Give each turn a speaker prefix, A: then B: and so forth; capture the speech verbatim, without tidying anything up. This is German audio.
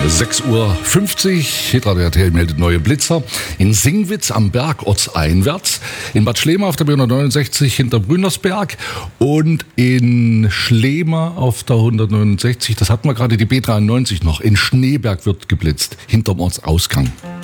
A: sechs Uhr fünfzig, Hitradio R T L meldet neue Blitzer. In Singwitz am Berg ortseinwärts, in Bad Schlema auf der B hundertneunundsechzig hinter Brünnersberg und in Schlema auf der hundertneunundsechzig, das hatten wir gerade, die B dreiundneunzig noch, in Schneeberg wird geblitzt, hinterm Ortsausgang.